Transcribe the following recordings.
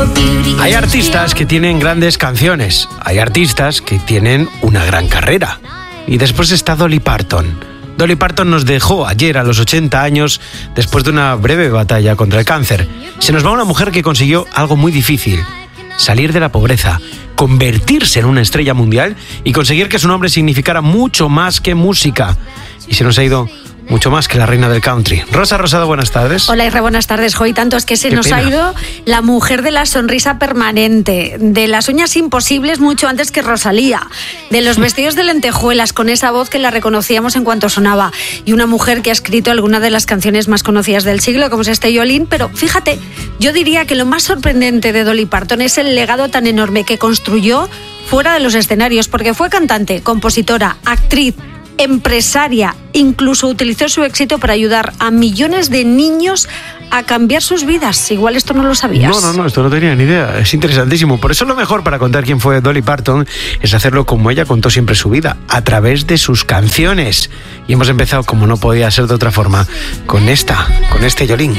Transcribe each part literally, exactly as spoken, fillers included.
Hay artistas que tienen grandes canciones, hay artistas que tienen una gran carrera. Y después está Dolly Parton. Dolly Parton nos dejó ayer a los ochenta años después de una breve batalla contra el cáncer. Se nos va una mujer que consiguió algo muy difícil: salir de la pobreza, convertirse en una estrella mundial y conseguir que su nombre significara mucho más que música. Y se nos ha ido mucho más que la reina del country. Rosa Rosado, buenas tardes. Hola, Isra, buenas tardes. Joy, tanto es que se Qué nos pena. ha ido la mujer de la sonrisa permanente, de las uñas imposibles mucho antes que Rosalía, de los vestidos de lentejuelas con esa voz que la reconocíamos en cuanto sonaba, y una mujer que ha escrito algunas de las canciones más conocidas del siglo, como es este Yolene. Pero fíjate, yo diría que lo más sorprendente de Dolly Parton es el legado tan enorme que construyó fuera de los escenarios, porque fue cantante, compositora, actriz, empresaria, incluso utilizó su éxito para ayudar a millones de niños a cambiar sus vidas. Igual esto no lo sabías. No, no, no, esto no tenía ni idea. Es interesantísimo. Por eso lo mejor para contar quién fue Dolly Parton es hacerlo como ella contó siempre su vida, a través de sus canciones. Y hemos empezado, como no podía ser de otra forma, con esta, con este Yolene.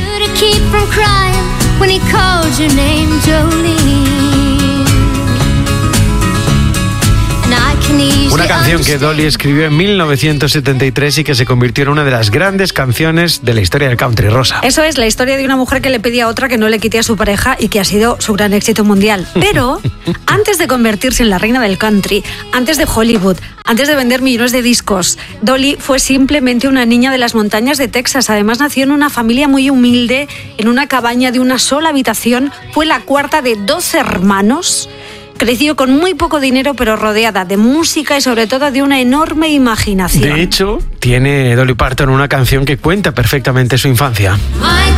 Una canción que Dolly escribió en mil novecientos setenta y tres y que se convirtió en una de las grandes canciones de la historia del country, Rosa. Eso es, la historia de una mujer que le pedía a otra que no le quite a su pareja y que ha sido su gran éxito mundial. Pero antes de convertirse en la reina del country, antes de Hollywood, antes de vender millones de discos, Dolly fue simplemente una niña de las montañas de Texas. Además, nació en una familia muy humilde, en una cabaña de una sola habitación. Fue la cuarta de doce hermanos. Creció con muy poco dinero, pero rodeada de música y sobre todo de una enorme imaginación. De hecho, tiene Dolly Parton una canción que cuenta perfectamente su infancia. My